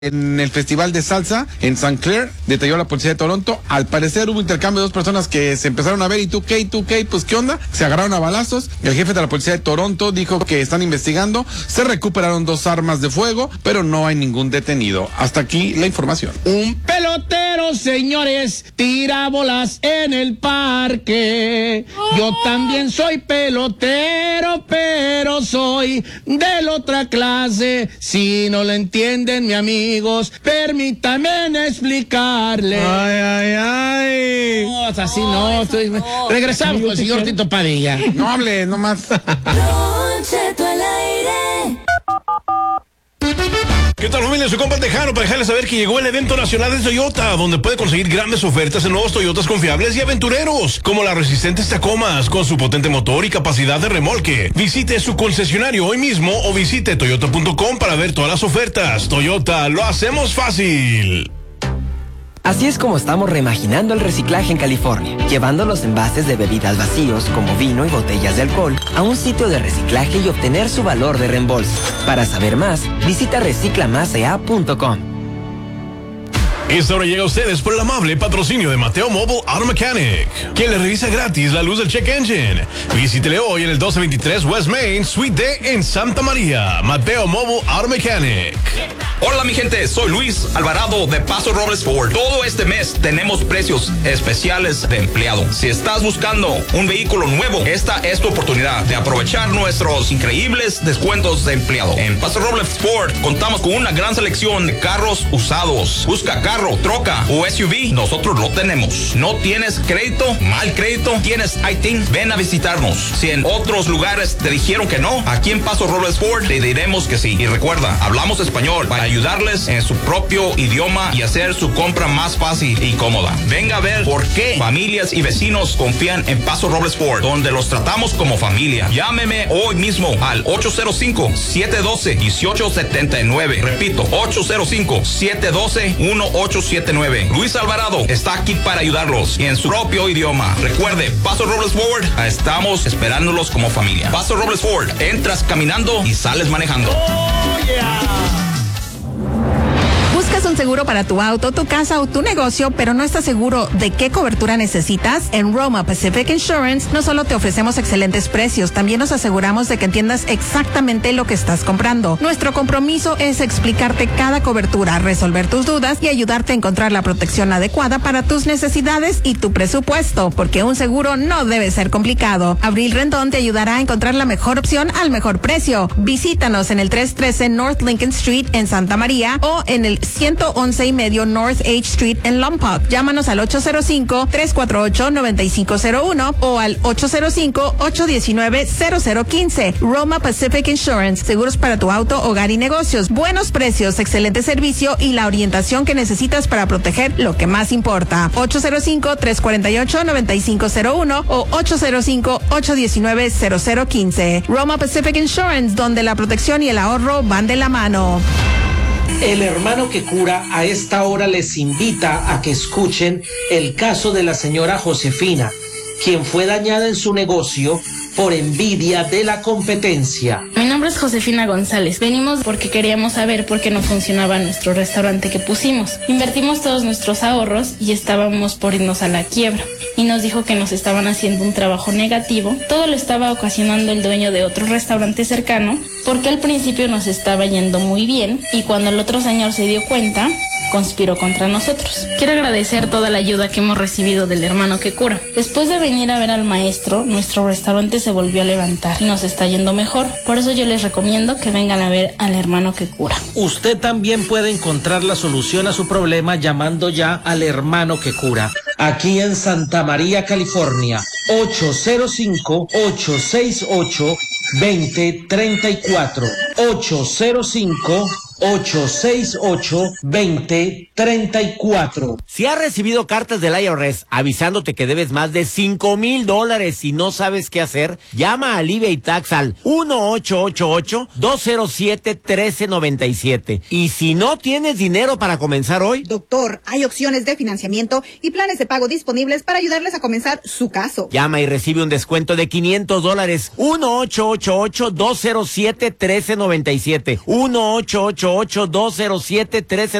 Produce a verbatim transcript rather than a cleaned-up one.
En el festival de salsa en Saint Clair, detalló la policía de Toronto. Al parecer hubo intercambio de dos personas que se empezaron a ver, y tú qué, y tú qué, pues qué onda, se agarraron a balazos. El jefe de la policía de Toronto dijo que están investigando, se recuperaron dos armas de fuego, pero no hay ningún detenido. Hasta aquí la información. Un pelotero, señores, tira bolas en el parque. Yo también soy pelotero, pero soy de la otra clase. Si no lo entienden, mi amigo, amigos, permítanme explicarle. Ay, ay, ay. No, así no. Estoy... no. Regresamos con el señor Tito Padilla. No hable, nomás. ¿Qué tal, familia? Soy compa Tejano para dejarles saber que llegó el evento nacional de Toyota, donde puede conseguir grandes ofertas en nuevos Toyotas confiables y aventureros, como las resistentes Tacomas, con su potente motor y capacidad de remolque. Visite su concesionario hoy mismo o visite toyota punto com para ver todas las ofertas. Toyota, lo hacemos fácil. Así es como estamos reimaginando el reciclaje en California, llevando los envases de bebidas vacíos, como vino y botellas de alcohol, a un sitio de reciclaje y obtener su valor de reembolso. Para saber más, visita recicla más e a punto com. Esta hora llega a ustedes por el amable patrocinio de Mateo Mobile Auto Mechanic, quien le revisa gratis la luz del check engine. Visítele hoy en el doce veintitrés West Main, Suite D en Santa María. Mateo Mobile Auto Mechanic. Hola mi gente, soy Luis Alvarado de Paso Robles Ford. Todo este mes tenemos precios especiales de empleado. Si estás buscando un vehículo nuevo, esta es tu oportunidad de aprovechar nuestros increíbles descuentos de empleado. En Paso Robles Ford contamos con una gran selección de carros usados. Busca carro, troca o S U V, nosotros lo tenemos. ¿No tienes crédito? ¿Mal crédito? ¿Tienes I T I N? Ven a visitarnos. Si en otros lugares te dijeron que no, aquí en Paso Robles Ford te diremos que sí. Y recuerda, hablamos español para ayudarles en su propio idioma y hacer su compra más fácil y cómoda. Venga a ver por qué familias y vecinos confían en Paso Robles Ford, donde los tratamos como familia. Llámeme hoy mismo al ocho cero cinco, siete uno dos, uno ocho siete nueve. Repito, ocho cero cinco, siete uno dos, uno ocho siete nueve. Luis Alvarado está aquí para ayudarlos y en su propio idioma. Recuerde, Paso Robles Ford, estamos esperándolos como familia. Paso Robles Ford, entras caminando y sales manejando. Oh, yeah. ¿Buscas un seguro para tu auto, tu casa o tu negocio, pero no estás seguro de qué cobertura necesitas? En Roma Pacific Insurance no solo te ofrecemos excelentes precios, también nos aseguramos de que entiendas exactamente lo que estás comprando. Nuestro compromiso es explicarte cada cobertura, resolver tus dudas y ayudarte a encontrar la protección adecuada para tus necesidades y tu presupuesto, porque un seguro no debe ser complicado. Abril Rendón te ayudará a encontrar la mejor opción al mejor precio. Visítanos en el trescientos trece North Lincoln Street en Santa María o en el ciento once y medio North H Street en Lompoc. Llámanos al ocho cero cinco, tres cuatro ocho, nueve cinco cero uno o al ocho cero cinco, ocho uno nueve, cero cero uno cinco. Roma Pacific Insurance, seguros para tu auto, hogar y negocios. Buenos precios, excelente servicio y la orientación que necesitas para proteger lo que más importa. ocho cero cinco, tres cuatro ocho, nueve cinco cero uno o ocho cero cinco, ocho uno nueve, cero cero uno cinco. Roma Pacific Insurance, donde la protección y el ahorro van de la mano. El hermano que cura a esta hora les invita a que escuchen el caso de la señora Josefina, quien fue dañada en su negocio por envidia de la competencia. Mi nombre es Josefina González. Venimos porque queríamos saber por qué no funcionaba nuestro restaurante que pusimos. Invertimos todos nuestros ahorros y estábamos por irnos a la quiebra. Y nos dijo que nos estaban haciendo un trabajo negativo. Todo lo estaba ocasionando el dueño de otro restaurante cercano, porque al principio nos estaba yendo muy bien y cuando el otro señor se dio cuenta, conspiró contra nosotros. Quiero agradecer toda la ayuda que hemos recibido del hermano que cura. Después de venir a ver al maestro, nuestro restaurante se volvió a levantar y nos está yendo mejor. Por eso yo les recomiendo que vengan a ver al hermano que cura. Usted también puede encontrar la solución a su problema llamando ya al hermano que cura. Aquí en Santa María, California, ocho cero cinco, ocho seis ocho, dos cero tres cuatro. ocho cero cinco, ocho seis ocho, dos cero tres cuatro. Si has recibido cartas del I R S avisándote que debes más de cinco mil dólares y no sabes qué hacer, llama a Livia y Tax al uno ocho ocho ocho, dos cero siete, uno tres nueve siete. Y si no tienes dinero para comenzar hoy... Doctor, hay opciones de financiamiento y planes de pago disponibles para ayudarles a comenzar su caso. Llama y recibe un descuento de quinientos dólares. uno ocho ocho ocho, dos cero siete, uno tres nueve siete. uno ocho ocho ocho ocho, dos cero siete, uno tres